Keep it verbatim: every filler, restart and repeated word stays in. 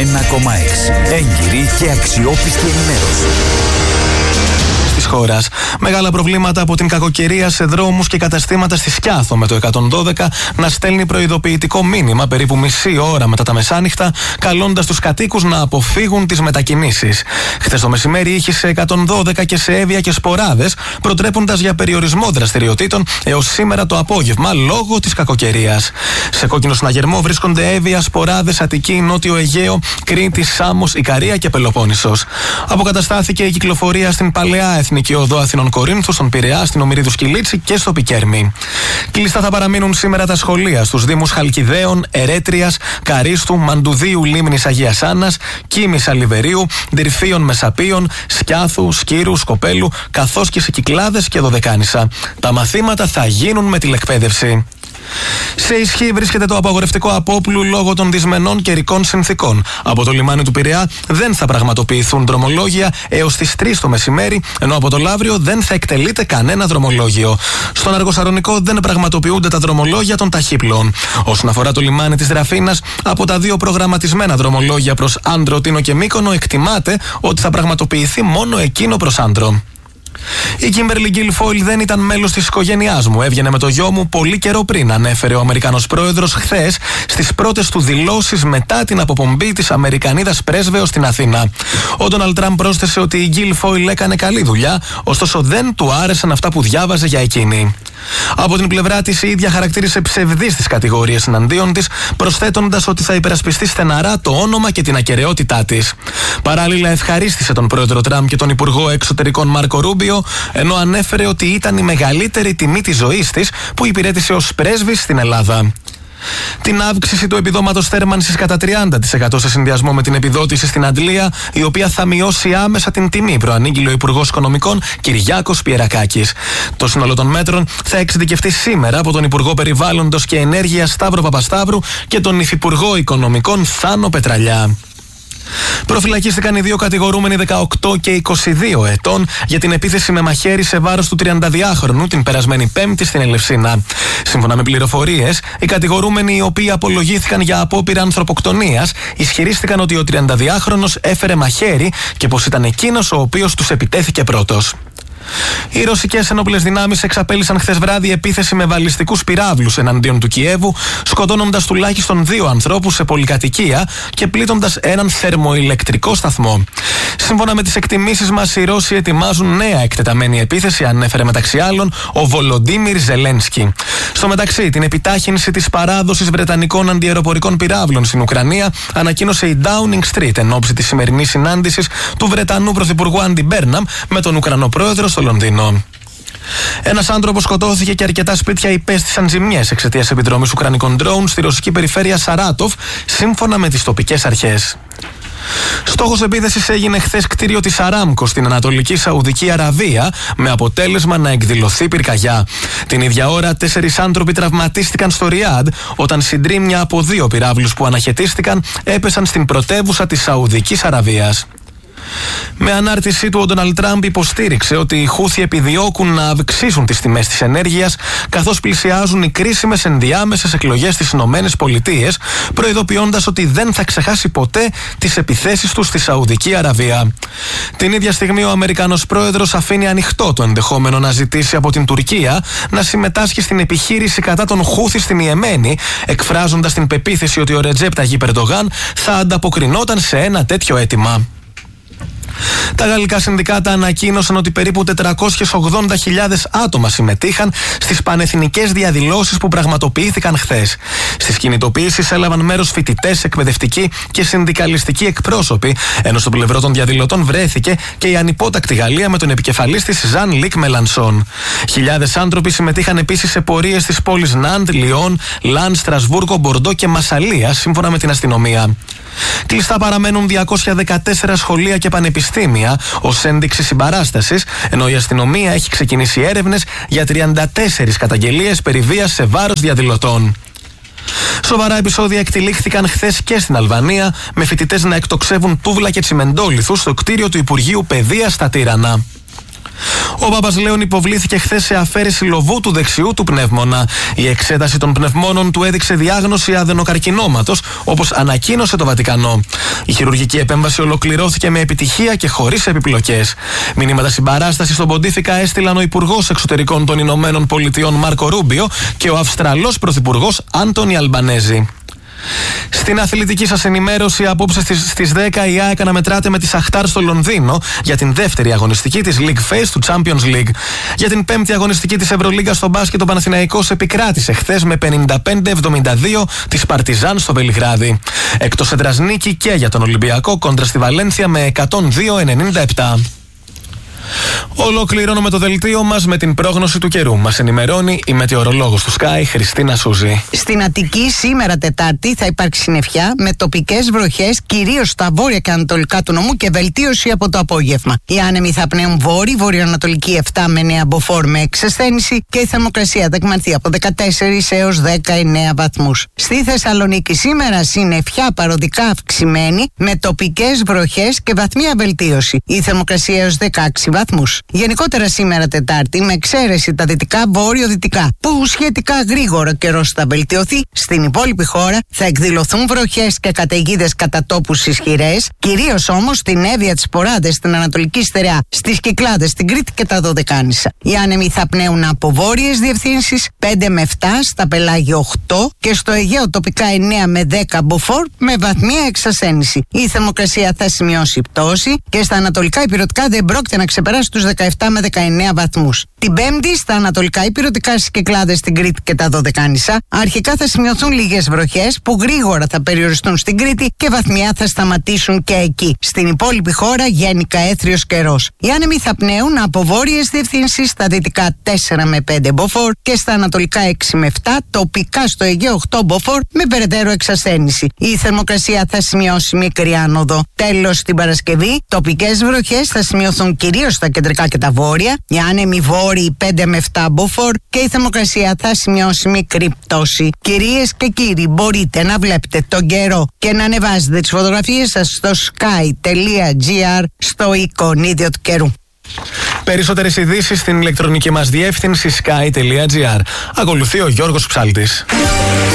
ένα κόμμα έξι. Έγκυρη και αξιόπιστη ενημέρωση της χώρας. Μεγάλα προβλήματα από την κακοκαιρία σε δρόμους και καταστήματα στη Σκιάθο, με το εκατόν δώδεκα να στέλνει προειδοποιητικό μήνυμα περίπου μισή ώρα μετά τα μεσάνυχτα, καλώντας τους κατοίκους να αποφύγουν τις μετακινήσεις. Χθες το μεσημέρι ήχησε εκατόν δώδεκα και σε Εύβοια και Σποράδες, προτρέποντας για περιορισμό δραστηριοτήτων έως σήμερα το απόγευμα λόγω της κακοκαιρίας. Σε κόκκινο συναγερμό βρίσκονται Εύβοια, Σποράδες, Αττική, Νότιο Αιγαίο, Κρήτη, Σάμος, Ικαρία και Πελοπόννησος. Αποκαταστάθηκε η κυκλοφορία στην Παλαιά Εθνική Οδό Αθηνών Κορίνθου, στον Πειραιά, στην Ομηρίδου Σκυλίτσι και στο Πικέρμι. Κλειστά θα παραμείνουν σήμερα τα σχολεία στους Δήμους Χαλκιδαίων, Ερέτριας, Καρίστου, Μαντουδίου, Λίμνης Αγίας Άννας, Κίμης Αλιβερίου, Δυρφίων Μεσαπίων, Σκιάθου, Σκύρου, Σκοπέλου, καθώς και σε Κυκλάδες και Δωδεκάνησα. Τα μαθήματα θα γίνουν με τηλεκπαίδευση. Σε ισχύ βρίσκεται το απαγορευτικό απόπλου λόγω των δυσμενών καιρικών συνθήκων. Από το λιμάνι του Πειραιά δεν θα πραγματοποιηθούν δρομολόγια έως τις τρεις το μεσημέρι, ενώ από το Λαύριο δεν θα εκτελείται κανένα δρομολόγιο. Στον Αργοσαρονικό δεν πραγματοποιούνται τα δρομολόγια των ταχύπλων. Όσον αφορά το λιμάνι της Ραφίνας, από τα δύο προγραμματισμένα δρομολόγια προς Άντρο, Τίνο και Μύκονο, εκτιμάται ότι θα πραγματοποιηθεί μόνο εκείνο προς Άντρο. Η Κίμπερλι Γκίλφοιλ δεν ήταν μέλος της οικογένειάς μου. Έβγαινε με το γιο μου πολύ καιρό πριν, ανέφερε ο Αμερικανός πρόεδρος χθες στις πρώτες του δηλώσεις μετά την αποπομπή της Αμερικανίδας πρέσβεως στην Αθήνα. Ο Ντόναλντ Τραμπ πρόσθεσε ότι η Γκίλφοιλ έκανε καλή δουλειά, ωστόσο δεν του άρεσαν αυτά που διάβαζε για εκείνη. Από την πλευρά της, η ίδια χαρακτήρισε ψευδείς τις κατηγορίες εναντίον της, προσθέτοντας ότι θα υπερασπιστεί στεναρά το όνομα και την ακεραιότητά της. Παράλληλα, ευχαρίστησε τον πρόεδρο Τραμπ και τον υπουργό εξωτερικών Μάρκο Ρούμπιο, ενώ ανέφερε ότι ήταν η μεγαλύτερη τιμή της ζωής της που υπηρέτησε ως πρέσβης στην Ελλάδα. Την αύξηση του επιδόματος θέρμανσης κατά τριάντα τοις εκατό σε συνδυασμό με την επιδότηση στην Αντλία, η οποία θα μειώσει άμεσα την τιμή, προανήγγειλε ο Υπουργός Οικονομικών Κυριάκος Πιερακάκης. Το σύνολο των μέτρων θα εξειδικευτεί σήμερα από τον Υπουργό Περιβάλλοντος και Ενέργειας Σταύρο Παπασταύρου και τον Υφυπουργό Οικονομικών Θάνο Πετραλιά. Προφυλακίστηκαν οι δύο κατηγορούμενοι δεκαοκτώ και είκοσι δύο ετών για την επίθεση με μαχαίρι σε βάρος του τριανταδυάχρονου την περασμένη Πέμπτη στην Ελευσίνα. Σύμφωνα με πληροφορίες, οι κατηγορούμενοι, οι οποίοι απολογήθηκαν για απόπειρα ανθρωποκτονίας, ισχυρίστηκαν ότι ο τριανταδυάχρονος έφερε μαχαίρι και πως ήταν εκείνος ο οποίος τους επιτέθηκε πρώτος. Οι ρωσικές ενόπλες δυνάμεις εξαπέλυσαν χθες βράδυ επίθεση με βαλιστικούς πυράβλους εναντίον του Κιέβου, σκοτώνοντας τουλάχιστον δύο ανθρώπους σε πολυκατοικία και πλήττοντας έναν θερμοηλεκτρικό σταθμό. Σύμφωνα με τις εκτιμήσεις μας, οι Ρώσοι ετοιμάζουν νέα εκτεταμένη επίθεση, ανέφερε μεταξύ άλλων ο Βολοντίμιρ Ζελένσκι. Στο μεταξύ, την επιτάχυνση της παράδοσης βρετανικών αντιαεροπορικών πυράβλων στην Ουκρανία ανακοίνωσε η Downing Street εν ώψη της σημερινής συνάντησης του Βρετανού Πρωθυπουργού Άντι Μπέρναμ με τον Ουκρανό πρόεδρο στο Λονδίνο. Ένας άνθρωπος σκοτώθηκε και αρκετά σπίτια υπέστησαν ζημιές εξαιτίας επιδρομής ουκρανικών ντρόουν στη ρωσική περιφέρεια Σαράτοφ, σύμφωνα με τις τοπικές αρχές. Στόχος επίθεσης έγινε χθες κτίριο της Αράμκο στην Ανατολική Σαουδική Αραβία, με αποτέλεσμα να εκδηλωθεί πυρκαγιά. Την ίδια ώρα, τέσσερις άνθρωποι τραυματίστηκαν στο Ριάντ όταν συντρίμμια από δύο πυράβλους που αναχαιτίστηκαν έπεσαν στην πρωτεύουσα της Σαουδικής Αραβίας. Με ανάρτησή του, ο Ντόναλντ Τραμπ υποστήριξε ότι οι Χούθι επιδιώκουν να αυξήσουν τις τιμές της ενέργειας, καθώς πλησιάζουν οι κρίσιμες ενδιάμεσες εκλογές στις Ηνωμένες Πολιτείες, προειδοποιώντας ότι δεν θα ξεχάσει ποτέ τις επιθέσεις του στη Σαουδική Αραβία. Την ίδια στιγμή, ο Αμερικανός πρόεδρος αφήνει ανοιχτό το ενδεχόμενο να ζητήσει από την Τουρκία να συμμετάσχει στην επιχείρηση κατά των Χούθι στην Ιεμένη, εκφράζοντας την πεποίθηση ότι ο Ρετζέπ Ταγιπ Ερντογάν θα ανταποκρινόταν σε ένα τέτοιο αίτημα. Τα γαλλικά συνδικάτα ανακοίνωσαν ότι περίπου τετρακόσιες ογδόντα χιλιάδες άτομα συμμετείχαν στις πανεθνικές διαδηλώσεις που πραγματοποιήθηκαν χθες. Στις κινητοποιήσεις έλαβαν μέρος φοιτητές, εκπαιδευτικοί και συνδικαλιστικοί εκπρόσωποι, ενώ στο πλευρό των διαδηλωτών βρέθηκε και η ανυπότακτη Γαλλία με τον επικεφαλής της Ζαν Λικ Μελανσόν. Χιλιάδες άνθρωποι συμμετείχαν επίσης σε πορείες στις πόλεις Ναντ, Λιόν, Λαν, Στρασβούργο, Μπορντό και Μασσαλία, σύμφωνα με την αστυνομία. Κλειστά παραμένουν διακόσια δεκατέσσερα σχολεία και πανεπιστήμια ως ένδειξη συμπαράστασης, ενώ η αστυνομία έχει ξεκινήσει έρευνες για τριάντα τέσσερις καταγγελίες περί βίας σε βάρος διαδηλωτών. Σοβαρά επεισόδια εκτυλίχθηκαν χθες και στην Αλβανία, με φοιτητές να εκτοξεύουν τούβλα και τσιμεντόλιθους στο κτίριο του Υπουργείου Παιδείας στα Τύρανα. Ο Παπασλέων υποβλήθηκε χθες σε αφαίρεση λοβού του δεξιού του πνεύμονα. Η εξέταση των πνευμόνων του έδειξε διάγνωση αδενοκαρκινώματος, όπως ανακοίνωσε το Βατικανό. Η χειρουργική επέμβαση ολοκληρώθηκε με επιτυχία και χωρίς επιπλοκές. Μηνύματα συμπαράστασης στον Ποντίφικα έστειλαν ο Υπουργός Εξωτερικών των Ηνωμένων Πολιτειών Μάρκο Ρούμπιο και ο Αυστραλός Πρωθυπουργός Άντονι Αλμπανέζη. Στην αθλητική σας ενημέρωση, απόψε στις, στις δέκα η ΑΕΚ αναμετράται με τη Σαχτάρ στο Λονδίνο για την δεύτερη αγωνιστική της League Phase του Champions League. Για την πέμπτη αγωνιστική της Ευρωλίγκα στο μπάσκετ, ο Παναθηναϊκός επικράτησε χθες με πενήντα πέντε εβδομήντα δύο της Παρτιζάν στο Βελιγράδι. Εκτός έδρας νίκη και για τον Ολυμπιακό κόντρα στη Βαλένθια με εκατόν δύο ενενήντα επτά. Ολοκληρώνουμε το δελτίο μας με την πρόγνωση του καιρού. Μας ενημερώνει η μετεωρολόγος του Sky, Χριστίνα Σούζη. Στην Αττική σήμερα Τετάρτη θα υπάρξει συννεφιά με τοπικές βροχές κυρίως στα βόρεια και ανατολικά του νομού και βελτίωση από το απόγευμα. Οι άνεμοι θα πνέουν βόρειο, βορειοανατολική επτά με εννέα μποφόρ με εξασθένηση και η θερμοκρασία θα εκμανθεί από δεκατέσσερις έως δεκαεννέα βαθμούς. Στη Θεσσαλονίκη σήμερα συννεφιά παροδικά αυξημένη με τοπικές βροχές και βαθμία βελτίωση. Η θερμοκρασία έως δεκαέξι βαθμούς. Γενικότερα σήμερα Τετάρτη, με εξαίρεση τα δυτικά βόρειο-δυτικά, που σχετικά γρήγορα καιρός θα βελτιωθεί, στην υπόλοιπη χώρα θα εκδηλωθούν βροχές και καταιγίδες κατά τόπους ισχυρές, κυρίως όμως στην Εύβοια, τις Ποράδες, στην Ανατολική Στερεά, στις Κυκλάδες, στην Κρήτη και τα Δωδεκάνησα. Οι άνεμοι θα πνέουν από βόρειες διευθύνσεις πέντε με επτά, στα Πελάγια οκτώ και στο Αιγαίο τοπικά εννέα με δέκα μποφόρ με βαθμία εξασθένηση. Η θερμοκρασία θα σημειώσει πτώση και στα ανατολικά υπηρετικά δεν πρόκειται να ξεπεράσει τους δεκαεπτά με δεκαεννέα βαθμούς. Την Πέμπτη, στα ανατολικά υπηρετικά, στις Κυκλάδες, στην Κρήτη και τα Δωδεκάνησα, αρχικά θα σημειωθούν λίγες βροχές που γρήγορα θα περιοριστούν στην Κρήτη και βαθμιά θα σταματήσουν και εκεί. Στην υπόλοιπη χώρα γενικά έθριος καιρός. Οι άνεμοι θα πνέουν από βόρειες διευθύνσεις, στα δυτικά τέσσερα με πέντε μποφόρ και στα ανατολικά έξι με επτά, τοπικά στο Αιγαίο οκτώ μποφόρ με περαιτέρω εξασθένηση. Η θερμοκρασία θα σημειώσει μικρή άνοδο. Τέλος, την Παρασκευή, τοπικές βροχές θα σημειωθούν κυρίως στα κεντρικά και τα βόρεια, οι άνεμοι βόρειοι πέντε με επτά μποφόρ και η θερμοκρασία θα σημειώσει μικρή πτώση. Κυρίες και κύριοι, μπορείτε να βλέπετε τον καιρό και να ανεβάζετε τις φωτογραφίες σας στο sky.gr στο εικονίδιο του καιρού. Περισσότερες ειδήσεις στην ηλεκτρονική μας διεύθυνση sky.gr. Ακολουθεί ο Γιώργος Ψάλτης.